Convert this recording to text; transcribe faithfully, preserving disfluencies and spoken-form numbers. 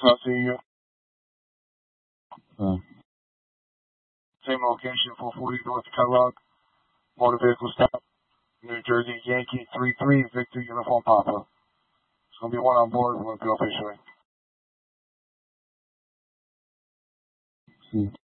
I'll see you. Uh, Same location, four forty North Kellogg. Motor vehicle stop. New Jersey Yankee three three Victor Uniform Papa. It's going to be one on board. We're going to go officially. See.